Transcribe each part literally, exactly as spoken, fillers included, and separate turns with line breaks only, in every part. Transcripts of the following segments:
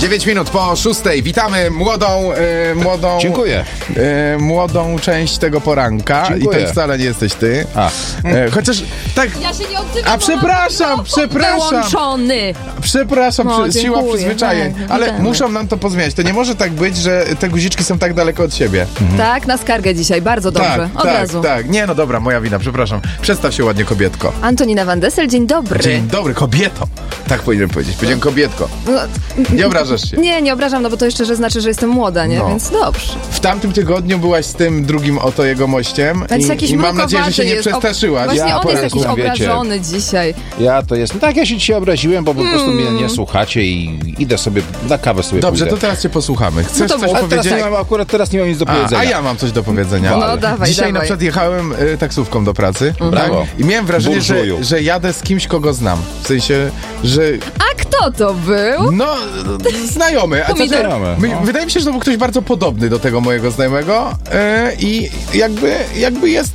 dziewięć minut po szóstej. Witamy młodą, e, młodą...
Dziękuję.
E, młodą część tego poranka.
Dziękuję.
I to wcale nie jesteś ty.
A.
E, chociaż tak...
Ja się nie odzywam.
A przepraszam, przepraszam.
Wyłączony.
Przepraszam,
No,
przy, siła
dziękuję,
przyzwyczajeń.
tak,
Ale
witamy.
muszą nam to pozmieniać. To nie może tak być, że te guziczki są tak daleko od siebie.
Tak, na skargę dzisiaj, bardzo dobrze.
Tak,
Od
tak,
razu.
tak. Nie, no dobra, moja wina, przepraszam. Przedstaw się ładnie, kobietko.
Antonina Van Dessel, dzień dobry.
Dzień dobry, kobieto. Tak powinienem powiedzieć. Powiedziałem kobietko.
No,
Nie obrażasz się.
nie, nie obrażam, no bo to jeszcze że znaczy, że jestem młoda, nie?
No.
Więc dobrze.
W tamtym tygodniu byłaś z tym drugim oto jego mościem
Więc jakiś
i, i mam nadzieję, że się nie
jest.
przestraszyłaś.
Właśnie
Ja
on jest jakiś
poranku, wiecie.
obrażony dzisiaj.
Ja to jestem. Tak, ja się dzisiaj obraziłem, bo po prostu mnie nie słuchacie i idę sobie na kawę sobie
Dobrze,
pójdę.
to teraz cię posłuchamy. Chcesz
No to
coś
mów.
Ale teraz
powiedzieć?
nie mam, akurat teraz nie mam nic do
A,
powiedzenia.
a ja mam coś do powiedzenia.
No,
No
ale
dawaj,
Dzisiaj
dawaj.
na przykład jechałem y, taksówką do pracy
Brawo.
tak? I miałem wrażenie, że,
Burżuju.
że jadę z kimś, kogo znam. W sensie, że
A kto to był?
no, znajomy. A co,
Pomidor.
Znajomy,
my,
no.
Wydaje mi się, że to był ktoś bardzo podobny do tego mojego znajomego y, i jakby, jakby jest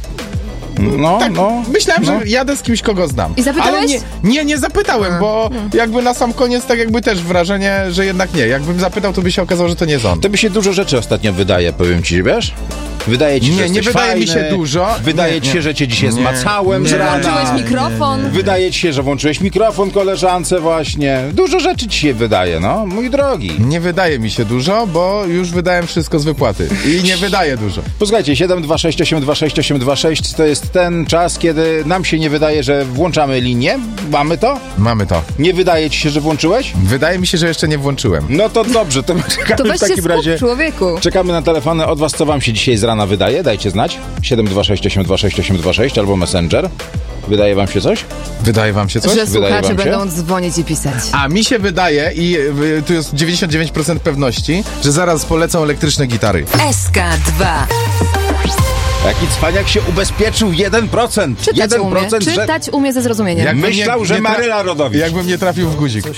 No,
tak,
no.
myślałem,
no.
że jadę z kimś, kogo znam.
I zapytałeś?
Ale nie, nie, nie zapytałem, bo jakby na sam koniec tak jakby też wrażenie, że jednak nie. Jakbym zapytał, to by się okazało, że to nie jest on.
To by się dużo rzeczy ostatnio wydaje, powiem ci, wiesz? Wydaje ci się,
Nie,
że
nie
jesteś
wydaje mi
fajny.
się dużo.
Wydaje
Nie,
ci się,
nie.
że cię dzisiaj
Nie,
zmacałem
nie.
z
Że
rana.
włączyłeś mikrofon?
Wydaje ci się, że włączyłeś mikrofon koleżance właśnie. Dużo rzeczy ci się wydaje, no, mój drogi.
Nie wydaje mi się dużo, bo już wydałem wszystko z wypłaty. I nie wydaje dużo.
Posłuchajcie, siedem dwa sześć osiem dwa sześć osiem dwa sześć to jest ten czas, kiedy nam się nie wydaje, że włączamy linię. Mamy to?
Mamy to.
Nie wydaje ci się, że włączyłeś?
Wydaje mi się, że jeszcze nie włączyłem.
No to dobrze, to czekamy
To weź
w
się
takim
skup,
razie.
człowieku.
Czekamy na telefony od was, co wam się dzisiaj z rana wydaje. Dajcie znać. siedem dwa sześć osiem dwa sześć osiem dwa sześć albo Messenger. Wydaje wam się coś?
Wydaje wam się coś?
Że
Wydaje
słuchacze
wam się?
będą dzwonić i pisać.
A mi się wydaje, i y, tu jest dziewięćdziesiąt dziewięć procent pewności, że zaraz polecą elektryczne gitary.
S K dwa.
Jaki cwaniak się ubezpieczył? jeden procent.
Czytać
jeden
umie.
procent, że
Czytać umie ze zrozumieniem.
Jakbym
myślał,
nie-
że
nie tra-
Maryla Rodowicz.
Jakbym nie trafił w guzik.